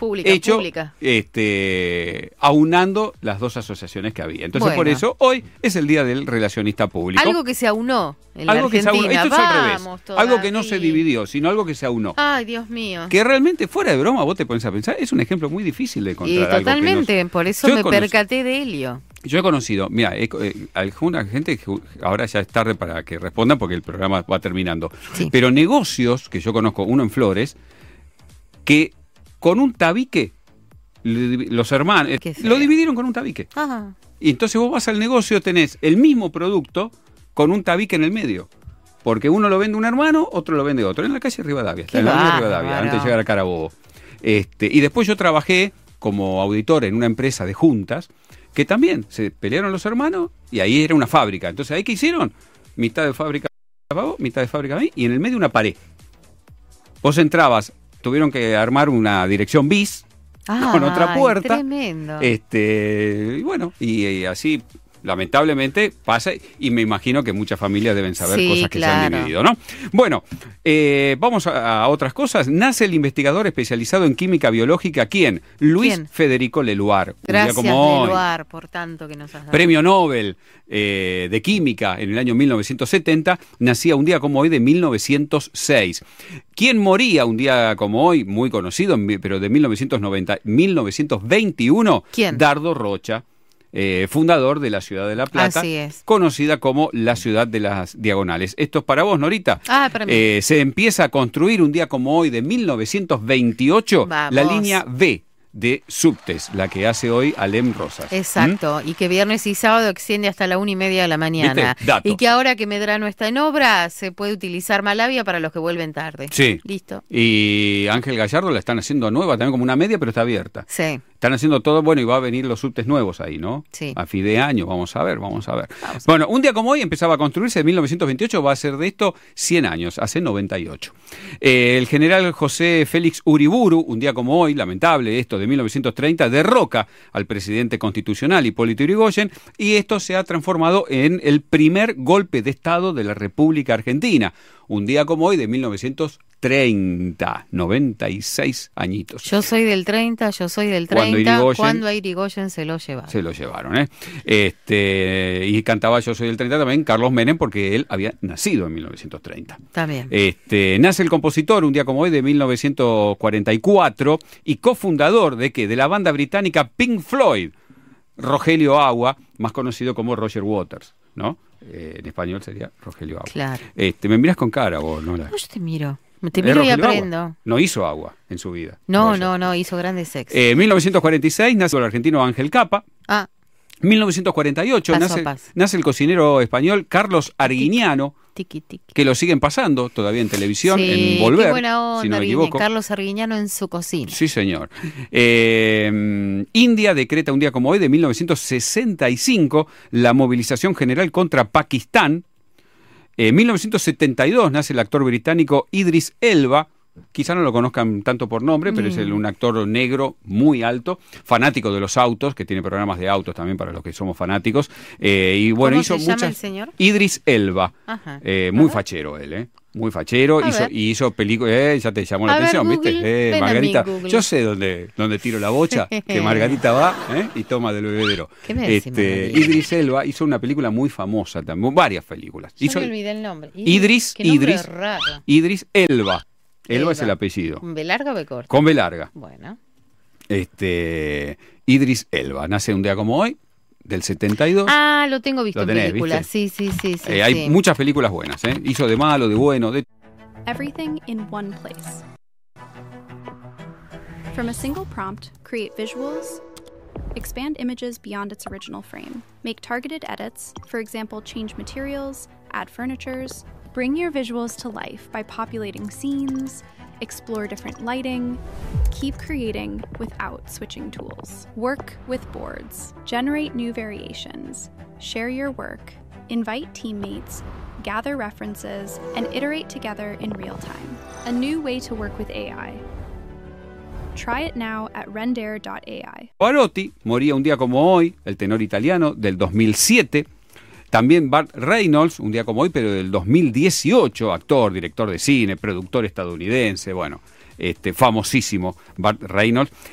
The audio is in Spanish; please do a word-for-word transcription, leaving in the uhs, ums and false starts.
pública, hecho pública. Este, aunando las dos asociaciones que había. Entonces, Bueno. por eso, hoy es el Día del Relacionista Público. Algo que se aunó en la Algo que se aunó. Argentina. Esto es al revés. Vamos Algo que no se todavía. dividió, sino algo que se aunó. Ay, Dios mío. Que realmente, fuera de broma, vos te pones a pensar, es un ejemplo muy difícil de Y encontrar. algo que totalmente, no- por eso Yo me conocí- percaté de Helio. Yo he conocido, mira, he, eh, alguna gente, que ahora ya es tarde para que respondan porque el programa va terminando, Sí. pero negocios que yo conozco, uno en Flores, que con un tabique, le- los hermanos, eh, Qué feo. lo dividieron con un tabique. Ajá. Y entonces vos vas al negocio, tenés el mismo producto con un tabique en el medio. Porque uno lo vende un hermano, otro lo vende otro. En la calle Rivadavia, está Qué en la avenida bárbaro. Rivadavia, antes de llegar a Carabobo. Este, y después yo trabajé como auditor en una empresa de juntas, que también se pelearon los hermanos y ahí era una fábrica. Entonces, ¿ahí qué hicieron? Mitad de fábrica para vos, mitad de fábrica para mí, y en el medio una pared. Vos entrabas, tuvieron que armar una dirección bis, con otra Ay, puerta. Tremendo. Este, y bueno, y, y así lamentablemente pasa, y me imagino que muchas familias deben saber Sí, cosas que se han claro. dividido, ¿no? Bueno, eh, vamos a, a otras cosas. Nace el investigador especializado en química biológica, ¿quién? Luis ¿Quién? Federico Leluar. Un día Gracias, como hoy. Leluar, por tanto que nos has dado. Premio Nobel eh, de Química en el año mil novecientos setenta, nacía un día como hoy de mil novecientos seis. ¿Quién moría un día como hoy? Muy conocido, pero de mil novecientos noventa, mil novecientos veintiuno. ¿Quién? Dardo Rocha, eh, fundador de la ciudad de La Plata, Así es. conocida como la ciudad de las diagonales. Esto es para vos, Norita. Ah, para mí. Eh, se empieza a construir un día como hoy de mil novecientos veintiocho Vamos. la línea B de subtes, la que hace hoy Alem Rosas. Exacto, y que viernes y sábado extiende hasta la una y media de la mañana. ¿Viste? Dato. Y que ahora que Medrano está en obra, se puede utilizar Malavia para los que vuelven tarde. Sí. Listo. Y Ángel Gallardo la están haciendo nueva, también como una media, pero está abierta. Sí. Están haciendo todo, bueno, y va a venir los subtes nuevos ahí, ¿no? Sí. A fin de año, vamos a ver, vamos a ver. Vamos a Bueno, un día como hoy empezaba a construirse, en mil novecientos veintiocho, va a ser de esto cien años, hace noventa y ocho. Eh, el general José Félix Uriburu, un día como hoy, lamentable esto, de mil novecientos treinta, derroca al presidente constitucional Hipólito Yrigoyen, y esto se ha transformado en el primer golpe de Estado de la República Argentina. Un día como hoy, de mil novecientos treinta, noventa y seis añitos. Yo soy del treinta, yo soy del Cuando treinta, Irigoyen- cuando a Irigoyen se lo lleva. Se lo llevaron, ¿eh? Este, y cantaba Yo soy del treinta también Carlos Menem, porque él había nacido en mil novecientos treinta. También. Este, nace el compositor un día como hoy de mil novecientos cuarenta y cuatro y cofundador de ¿qué? De la banda británica Pink Floyd, Rogelio Agua, más conocido como Roger Waters, ¿no? Eh, en español sería Rogelio Agua. Claro. Este, me miras con cara vos, ¿no? La- No, yo te miro. Te ¿Es miro y Rogelio aprendo. Agua? No hizo agua en su vida. No, Roger. no, no, hizo grandes sexos. Eh, mil novecientos cuarenta y seis nace el argentino Ángel Capa. ah, mil novecientos cuarenta y ocho Paso a nace, paso. nace el cocinero español Carlos Arguiñano, tiki tiki. que lo siguen pasando todavía en televisión, Sí, en Volver, qué buena onda, si no me Arguiñano. equivoco. Carlos Arguiñano en su cocina. Sí, señor. Eh, India decreta un día como hoy, de mil novecientos sesenta y cinco, la movilización general contra Pakistán. En mil novecientos setenta y dos nace el actor británico Idris Elba. Quizá no lo conozcan tanto por nombre, pero Mm. es el- un actor negro muy alto, fanático de los autos, que tiene programas de autos también para los que somos fanáticos. Eh, y bueno, ¿Cómo hizo se llama muchas. el señor? Idris Elba. Ajá. Eh, A muy ver. fachero él, ¿eh? Muy fachero. A Hizo, ver. y hizo películas. Eh, ya te llamó la A ver, atención, Google, ¿viste? Eh, ven a mí, Margarita. Google. Yo sé dónde, dónde tiro la bocha, que Margarita va ¿eh? y toma del bebedero. ¿Qué me decís, Este, Margarita? Idris Elba hizo una película muy famosa también, varias películas. Yo Hizo me olvidé el nombre. Idris, Qué nombre Idris. raro. Idris Elba. Elba Elba. es el apellido. ¿B larga o B corta? Con B larga. Bueno. Este, Idris Elba. Nace un día como hoy, del setenta y dos. Ah, lo tengo visto Lo tenés, en películas. ¿viste? Sí, sí, sí, sí. Eh, hay sí. muchas películas buenas, ¿eh? Hizo de malo, de bueno, de... Everything in one place. From a single prompt, create visuals, expand images beyond its original frame, make targeted edits, for example, change materials, add furnitures, bring your visuals to life by populating scenes, explore different lighting, keep creating without switching tools, work with boards, generate new variations, share your work, invite teammates, gather references, and iterate together in real time. A new way to work with A I. Try it now at render dot A I. Pavarotti moría un día como hoy, el tenor italiano, del dos mil siete. También Burt Reynolds, un día como hoy, pero del dos mil dieciocho, actor, director de cine, productor estadounidense, bueno, este, famosísimo Burt Reynolds.